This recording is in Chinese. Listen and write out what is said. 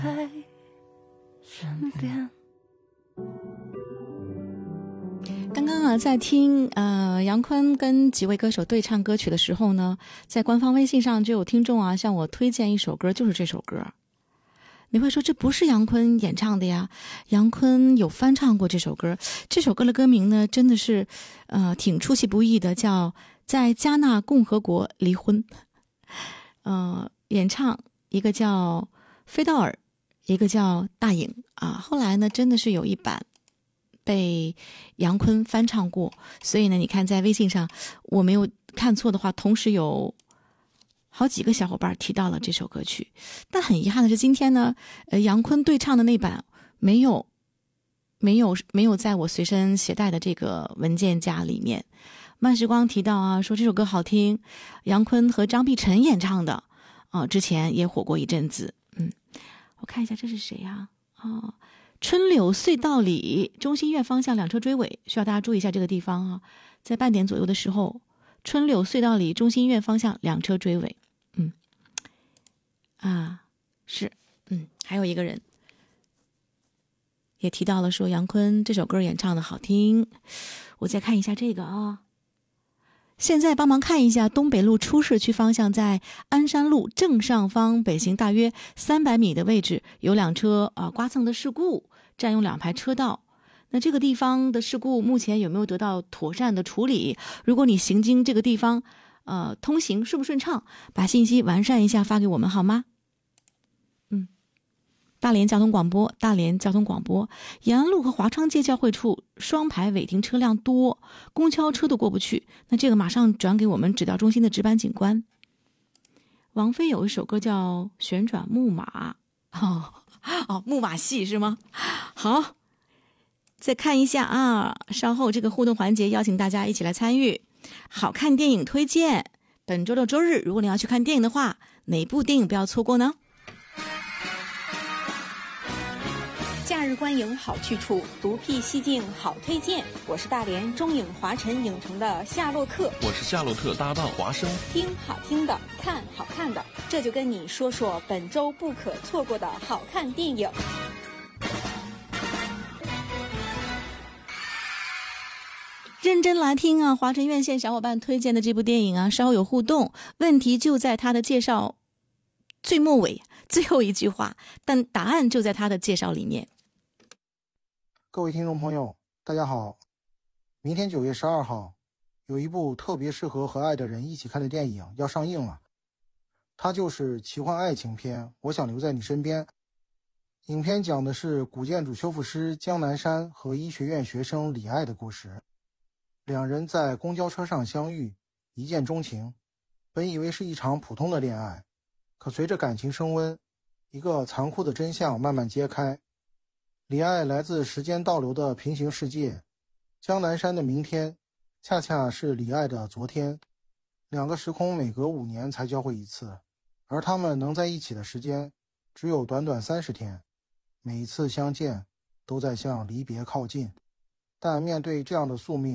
身边。 刚刚在听杨坤跟几位歌手对唱歌曲的时候呢，在官方微信上就有听众向我推荐一首歌，就是这首歌。你会说这不是杨坤演唱的呀？杨坤有翻唱过这首歌。这首歌的歌名呢，真的是挺出其不意的，叫在加纳共和国离婚。演唱一个叫菲道尔，一个叫大颖后来呢真的是有一版被杨坤翻唱过，所以呢你看在微信上我没有看错的话，同时有好几个小伙伴提到了这首歌曲。但很遗憾的是今天呢杨坤对唱的那版没有在我随身携带的这个文件夹里面。慢时光提到说这首歌好听，杨坤和张碧晨演唱的之前也火过一阵子。我看一下这是谁春柳隧道里中心院方向两车追尾，需要大家注意一下这个地方在半点左右的时候，春柳隧道里中心院方向两车追尾。是还有一个人也提到了说杨坤这首歌演唱的好听。我再看一下这个现在帮忙看一下东北路出市区方向，在鞍山路正上方北行大约300米的位置有两车刮蹭的事故，占用2排车道。那这个地方的事故目前有没有得到妥善的处理？如果你行经这个地方通行顺不顺畅，把信息完善一下发给我们好吗？大连交通广播，延安路和华昌街交汇处双排违停车辆多，公交车都过不去。那这个马上转给我们指导中心的值班警官。王菲有一首歌叫《旋转木马》木马戏是吗？好，再看一下稍后这个互动环节邀请大家一起来参与。好看电影推荐，本周的周日，如果你要去看电影的话，哪部电影不要错过呢？ 假日观影好去处，独辟蹊径好推荐。我是大连中影华晨影城的夏洛特， 我是夏洛特搭档华生。 听好听的，看好看的，这就跟你说说本周不可错过的好看电影。 认真来听华晨院线小伙伴推荐的这部电影稍有互动，问题就在他的介绍最末尾最后一句话，但答案就在他的介绍里面。 各位听众朋友大家好，明天9月12号有一部特别适合和爱的人一起看的电影要上映了，它就是奇幻爱情片《我想留在你身边》。影片讲的是古建筑修复师江南山和医学院学生李爱的故事。两人在公交车上相遇，一见钟情，本以为是一场普通的恋爱，可随着感情升温，一个残酷的真相慢慢揭开。李爱来自时间倒流的平行世界，江南山的明天恰恰是李爱的昨天，两个时空每隔5年才交汇一次，而他们能在一起的时间只有短短30天，每一次相见都在向离别靠近。但面对这样的宿命，